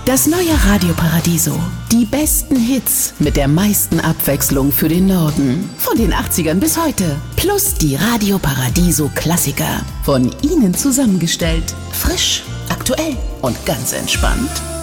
Das neue Radio Paradiso. Die besten Hits mit der meisten Abwechslung für den Norden. Von den 80ern bis heute. Plus die Radio Paradiso Klassiker. Von Ihnen zusammengestellt. Frisch, aktuell und ganz entspannt.